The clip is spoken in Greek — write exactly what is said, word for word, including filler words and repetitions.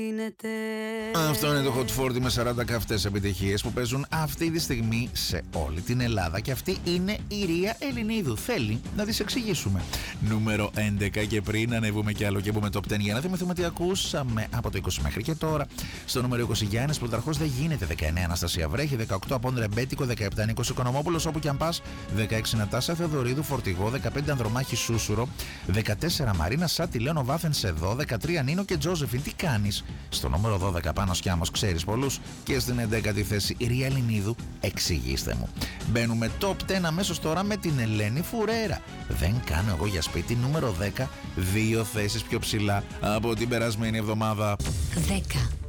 Αυτό είναι το Hot σαράντα με σαράντα καυτές επιτυχίες που παίζουν αυτή τη στιγμή σε όλη την Ελλάδα. Και αυτή είναι η Ρία Ελληνίδου. Θέλει να τις εξηγήσουμε. Νούμερο έντεκα, και πριν ανεβούμε κι άλλο και πούμε top δέκα για να θυμηθούμε τι ακούσαμε από το είκοσι μέχρι και τώρα. Στο νούμερο είκοσι, Γιάννης Πρωταρχός, δεν γίνεται. δεκαεννέα, Αναστασία Βρέχη. δεκαοκτώ, Απόν Ρεμπέτικο. δεκαεπτά, Νίκος Οικονομόπουλος, όπου κι αν πας. δεκαέξι, Νατάσα Θεοδωρίδου, Φορτηγό. δεκαπέντε, Ανδρομάχη Σούσουρο. δεκατέσσερα, Μαρίνα Σάτι, Λέωνο Βάθεν εδώ. δεκατρία, Νίνο και Τζόζεφιν. Τι κάνεις? Στο νούμερο δώδεκα, Πάνος Κιάμος, ξέρεις πολλούς. Και στην έντεκατη θέση, η Ρία Ελληνίδου, εξηγήστε μου. Μπαίνουμε top δέκα αμέσως τώρα με την Ελένη Φουρέρα. Δεν κάνω εγώ για σπίτι. Νούμερο δέκα, δύο θέσεις πιο ψηλά από την περασμένη εβδομάδα. δέκα.